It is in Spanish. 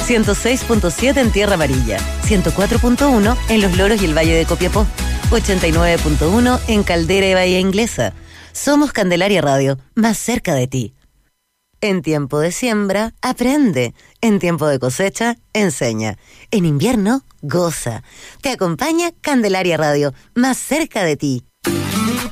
106.7 en Tierra Amarilla, 104.1 en Los Loros y el Valle de Copiapó, 89.1 en Caldera y Bahía Inglesa. Somos Candelaria Radio, más cerca de ti. En tiempo de siembra, aprende. En tiempo de cosecha, enseña. En invierno, goza. Te acompaña Candelaria Radio, más cerca de ti.